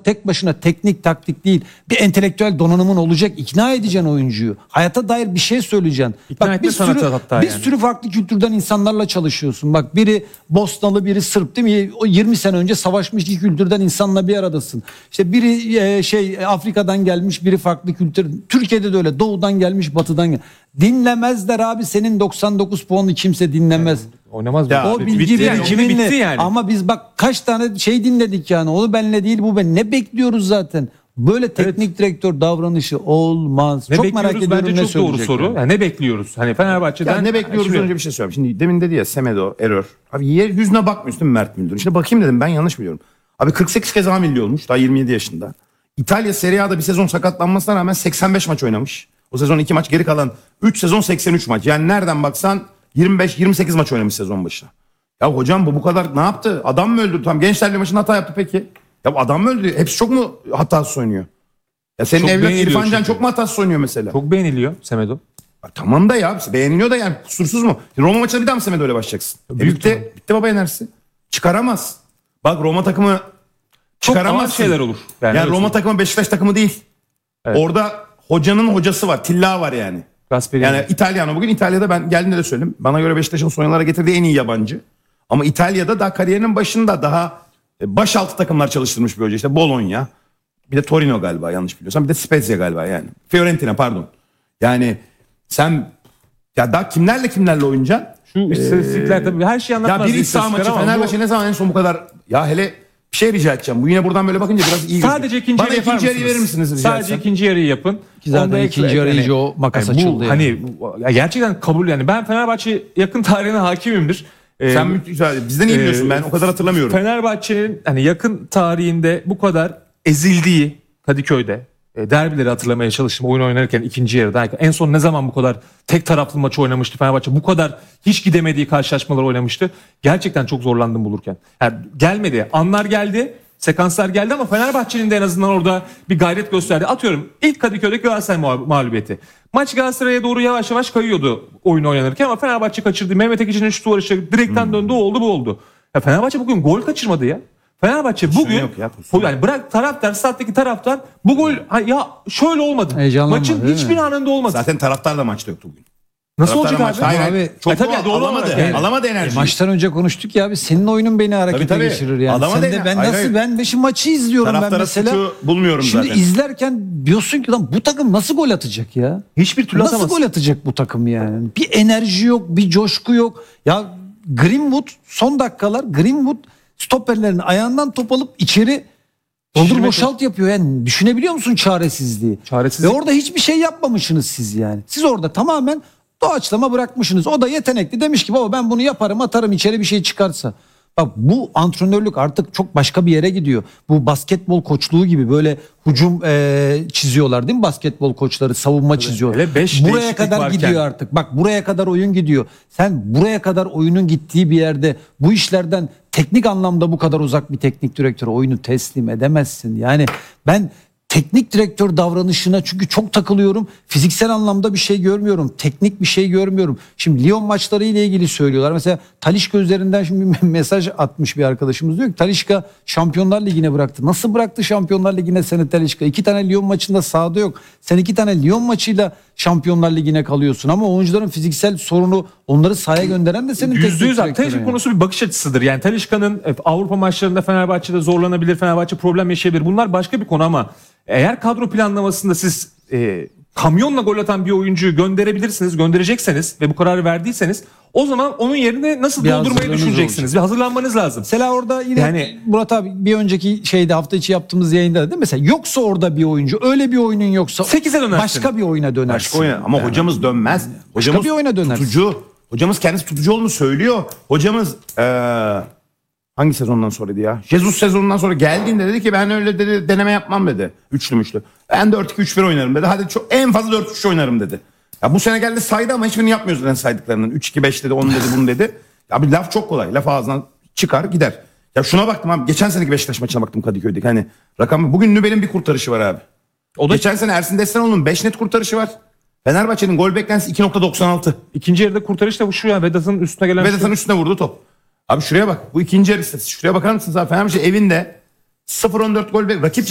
tek başına teknik taktik değil, bir entelektüel donanımın olacak, ikna edeceksin oyuncuyu. Hayata dair bir şey söyleyeceksin. Bak bir sürü farklı kültürden insanlarla çalışıyorsun. Bak biri Bosnalı, biri Sırp değil mi? O 20 sene önce savaşmış iki kültürden insanla bir aradasın. İşte biri Afrika'dan gelmiş, biri farklı kültür. Türkiye'de de öyle, doğudan gelmiş, batıdan gelmiş. Dinlemezler abi, senin 99 puanını kimse dinlemez. Oynamaz mı? O bilgi birikiminle yani. Ama biz bak kaç tane şey dinledik yani. Onu benle değil, bu ben. Ne bekliyoruz zaten? Böyle teknik direktör davranışı olmaz. Ne çok merak ediyorum, bence ne çok doğru soru. Yani ne bekliyoruz? Hani Fenerbahçe'den... Ya ne bekliyoruz önce bir şey söyleyeyim. Şimdi demin dedi ya Semedo, error. Abi yüzüne bakmıyorsun değil mi Mert Müldür'ün? Şimdi bakayım dedim, ben yanlış biliyorum. Abi 48 kez A milli olmuş daha 27 yaşında. İtalya Serie A'da bir sezon sakatlanmasına rağmen 85 maç oynamış. O sezon 2 maç, geri kalan 3 sezon 83 maç. Yani nereden baksan 25-28 maç oynamış sezon başına. Ya hocam bu kadar ne yaptı? Adam mı öldü? Tam Gençlerle maçında hata yaptı peki. Ya adam mı öldü? Hepsi çok mu hatasız oynuyor? Ya senin evlat İrfan Can çok mu hatasız oynuyor mesela? Çok beğeniliyor Semedo. Tamam da ya beğeniliyor da yani kusursuz mu? Roma maçında bir daha mı Semedo öyle başlayacaksın? Bitti baba enerjisi. Çıkaramaz. Bak Roma takımı çıkaramaz. Çok şeyler olur. Yani Roma takımı Beşiktaş takımı değil. Evet. Orada hocanın hocası var. Tilla var yani. Gasperini. Yani İtalyano, bugün İtalya'da ben geldiğinde de söyledim. Bana göre Beşiktaş'ın son yıllara getirdiği en iyi yabancı. Ama İtalya'da daha kariyerinin başında daha başaltı takımlar çalıştırmış bir hoca. İşte Bologna, bir de Torino galiba yanlış biliyorsam, bir de Spezia galiba yani. Fiorentina pardon. Yani sen ya daha kimlerle oynayacaksın? Şu istatistikler tabii her şeyi anlatmaz. Ya bir iç saha maçı Fenerbahçe ne zaman en son bu kadar ya hele bir şey rica edeceğim. Bu yine buradan böyle bakınca biraz iyi. Sadece ikinci yarı yapar mısınız? Verir misiniz rica Sadece ikinci yarıyı yapın. Ki zaten ikinci yarı iyice o makas açıldı. Hani gerçekten kabul yani. Ben Fenerbahçe yakın tarihine hakimimdir. Sen bizden iyi biliyorsun, ben o kadar hatırlamıyorum. Fenerbahçe'nin hani yakın tarihinde bu kadar ezildiği Kadıköy'de derbileri hatırlamaya çalıştım oyun oynarken ikinci yarıda. En son ne zaman bu kadar tek taraflı maç oynamıştı Fenerbahçe? Bu kadar hiç gidemediği karşılaşmalar oynamıştı. Gerçekten çok zorlandım bulurken. Yani gelmedi. Anlar geldi. Sekanslar geldi ama Fenerbahçe'nin de en azından orada bir gayret gösterdi. Atıyorum ilk Kadıköy'deki Galatasaray mağlubiyeti. Maç Galatasaray'a doğru yavaş yavaş kayıyordu oyun oynanırken ama Fenerbahçe kaçırdı. Mehmet Ekici'nin şutu var işte direkten döndü, o oldu bu oldu. Ya Fenerbahçe bugün gol kaçırmadı ya. Fenerbahçe bugün yani bırak taraftar, stat'taki taraftar bu gol ya şöyle olmadı. Maçın hiçbir anında olmadı. Zaten taraftar da maçta yoktu bugün. Nasıl olacak abi? Hayır. Çok tabii doğru alamadı enerji. Maçtan önce konuştuk ya abi, senin oyunun beni harekete geçirir yani. Alamadı sen de ben beşi maçı izliyorum ben mesela. Suçu bulmuyorum şimdi zaten. izlerken diyorsun ki lan bu takım nasıl gol atacak ya? Hiçbir türlü atamaz. Nasıl gol atacak bu takım yani? Bir enerji yok, bir coşku yok. Ya Greenwood son dakikalar stoperlerin ayağından top alıp içeri doldur boşalt yapıyor yani. Düşünebiliyor musun çaresizliği? Ve orada hiçbir şey yapmamışsınız siz yani. Siz orada tamamen doğaçlama bırakmışsınız. O da yetenekli, demiş ki baba ben bunu yaparım, atarım içeri bir şey çıkarsa. Bak bu antrenörlük artık çok başka bir yere gidiyor. Bu basketbol koçluğu gibi böyle hücum çiziyorlar değil mi basketbol koçları, savunma çiziyorlar. Buraya kadar gidiyor artık. Bak buraya kadar oyun gidiyor. Sen buraya kadar oyunun gittiği bir yerde bu işlerden teknik anlamda bu kadar uzak bir teknik direktör oyunu teslim edemezsin. Yani ben teknik direktör davranışına çünkü çok takılıyorum. Fiziksel anlamda bir şey görmüyorum. Teknik bir şey görmüyorum. Şimdi Lyon maçları ile ilgili söylüyorlar. Mesela Talisca üzerinden şimdi bir mesaj atmış bir arkadaşımız, diyor ki Talisca Şampiyonlar Ligi'ne bıraktı. Nasıl bıraktı Şampiyonlar Ligi'ne seni Talisca? 2 tane Lyon maçında sahada yok. Sen 2 tane Lyon maçıyla Şampiyonlar Ligi'ne kalıyorsun ama oyuncuların fiziksel sorunu onları sahaya gönderen de senin teknik direktörün. Talisca konusu bir bakış açısıdır. Yani Talisca'nın Avrupa maçlarında Fenerbahçe'de zorlanabilir, Fenerbahçe problem yaşayabilir. Bunlar başka bir konu ama eğer kadro planlamasında siz kamyonla gol atan bir oyuncuyu gönderecekseniz ve bu kararı verdiyseniz o zaman onun yerine nasıl doldurmayı düşüneceksiniz? Bir hazırlanmanız lazım. Mesela orada yine Murat abi bir önceki hafta içi yaptığımız yayında da değil mi? Mesela yoksa orada bir oyuncu, öyle bir oyunun yoksa 8'e dönersin. Başka bir oyuna dönersin. Ama yani hocamız dönmez. Hocamız bir oyuna dönersin. Tutucu. Hocamız kendisi tutucu olduğunu söylüyor. Hocamız hangi sezondan sonraydı ya? Jesus sezonundan sonra geldiğinde dedi ki ben öyle dedi deneme yapmam dedi. Üçlü. Ben 4-2-3-1 oynarım dedi. Hadi en fazla 4-3 oynarım dedi. Ya bu sene geldi saydı ama hiçbirini yapmıyoruz zaten saydıklarının. 3-2-5 dedi, 10 dedi, bunu dedi. Ya bir laf çok kolay. Laf ağzından çıkar gider. Ya şuna baktım abi. Geçen seneki Beşiktaş maçına baktım Kadıköy'deki. Hani rakam, bugün Nübel'in bir kurtarışı var abi. Geçen sene Ersin Destanoğlu'nun 5 net kurtarışı var. Fenerbahçe'nin gol beklentisi 2.96. İkinci yarıda kurtarış da şu ya, Vedat'ın üstüne gelen. Vedat'ın üstüne vurdu top. Abi şuraya bak. Bu ikinci yarı istatistiği. Şuraya bakar mısınız abi? Fenerbahçe evinde 0-14 gol ve rakip